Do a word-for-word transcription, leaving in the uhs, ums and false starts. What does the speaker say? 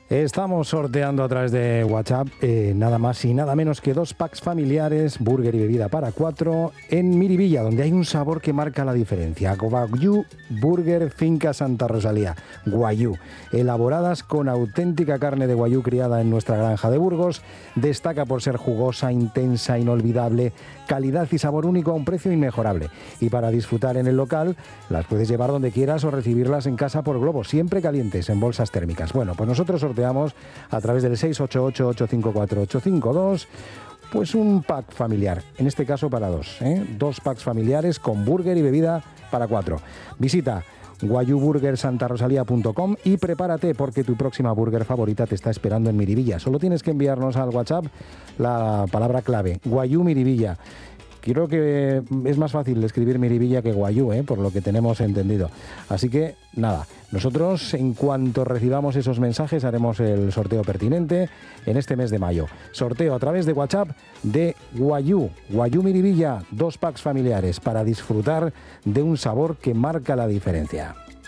Estamos sorteando a través de WhatsApp eh, nada más y nada menos que dos packs familiares, burger y bebida para cuatro, en Miribilla, donde hay un sabor que marca la diferencia. Wagyu Burger Finca Santa Rosalía. Wagyu, elaboradas con auténtica carne de Wagyu criada en nuestra granja de Burgos. Destaca por ser jugosa, intensa, inolvidable, calidad y sabor único a un precio inmejorable. Y para disfrutar en el local, las puedes llevar donde quieras o recibirlas en casa por globo, siempre calientes, en bolsas térmicas. Bueno, pues nosotros sorteamos a través del seis ocho ocho, ocho cinco cuatro, ocho cinco dos pues un pack familiar, en este caso para dos, ¿eh? Dos packs familiares con burger y bebida para cuatro. Visita wagyu burger santa rosalía punto com y prepárate porque tu próxima burger favorita te está esperando en Miribilla. Solo tienes que enviarnos al WhatsApp la palabra clave, Wagyu Miribilla. Creo que es más fácil escribir Miribilla que Wagyu, ¿eh? Por lo que tenemos entendido. Así que, nada, nosotros en cuanto recibamos esos mensajes haremos el sorteo pertinente en este mes de mayo. Sorteo a través de WhatsApp de Wagyu, Wagyu Miribilla, dos packs familiares para disfrutar de un sabor que marca la diferencia.